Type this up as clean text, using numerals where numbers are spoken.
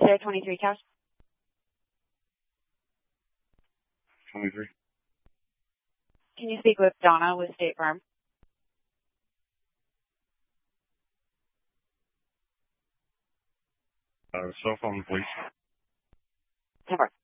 there, 23 cash. 23. Can you speak with Donna with State Farm? Cell phone, please. 10-4.